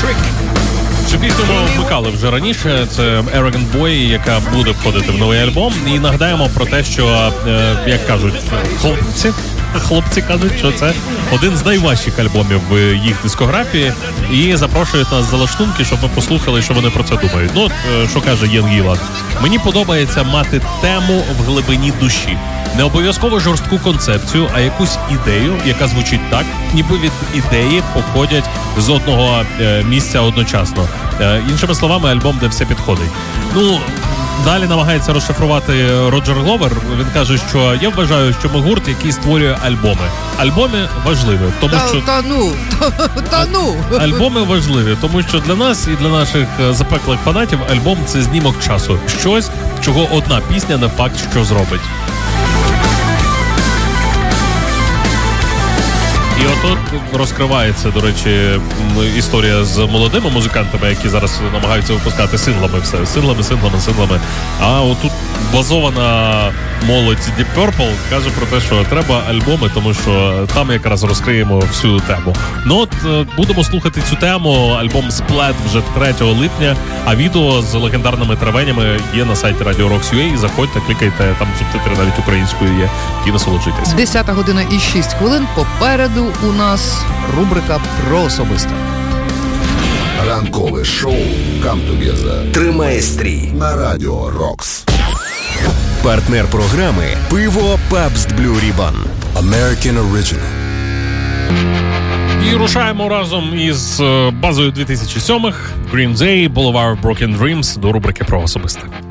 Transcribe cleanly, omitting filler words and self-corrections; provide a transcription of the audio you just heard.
Цю пісню ми вмикали вже раніше. Це Arrogant Boy, яка буде входити в новий альбом. І нагадаємо про те, що, як кажуть хлопці кажуть, що це один з найважчих альбомів в їх дискографії. І запрошують нас за лаштунки, щоб ми послухали, що вони про це думають. Ну, що каже Єн Гілан. Мені подобається мати тему в глибині душі. Не обов'язково жорстку концепцію, а якусь ідею, яка звучить так, ніби від ідеї походять з одного місця одночасно. Іншими словами, альбом, де все підходить. Ну, далі намагається розшифрувати Роджер Гловер. Він каже, що я вважаю, що ми гурт, який створює альбоми. Альбоми важливі, тому що... Альбоми важливі, тому що для нас і для наших запеклих фанатів альбом – це знімок часу. Щось, чого одна пісня не факт, що зробить. І отут розкривається, до речі, історія з молодими музикантами, які зараз намагаються випускати синглами все. Синглами. А отут базована молодь Deep Purple каже про те, що треба альбоми, тому що там якраз розкриємо всю тему. Ну от, будемо слухати цю тему. Альбом Splat вже 3 липня, а відео з легендарними тревенями є на сайті Radio Rocks.ua. Заходьте, клікайте, там субтитри навіть українською є, і насолоджуйтесь. 10 година і 6 хвилин. Попереду у нас рубрика про особисте. Ранкове шоу «Come Together» «Тримай стрій» на Радіо Рокс. Партнер програми «Пиво Pabst Blue Ribbon». American Original. І рушаємо разом із базою 2007-х Green Day, Boulevard of Broken Dreams до рубрики про особисте.